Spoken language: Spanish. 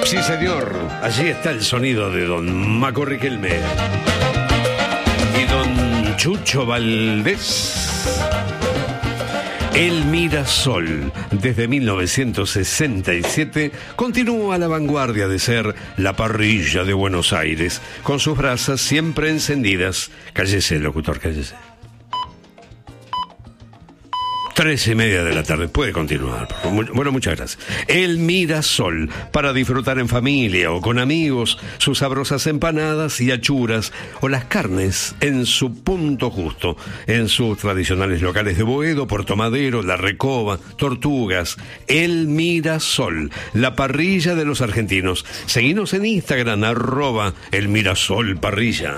Sí, señor. Allí está el sonido de don Maco Riquelme y don Chucho Valdés. El Mirasol, desde 1967, continúa a la vanguardia de ser la parrilla de Buenos Aires, con sus brasas siempre encendidas. Cállese, locutor, cállese. 3:30 de la tarde, puede continuar. Bueno, muchas gracias. El Mirasol, para disfrutar en familia o con amigos, sus sabrosas empanadas y achuras, o las carnes en su punto justo, en sus tradicionales locales de Boedo, Puerto Madero, La Recoba, Tortugas. El Mirasol, la parrilla de los argentinos. Seguinos en Instagram, @El Mirasol Parrilla.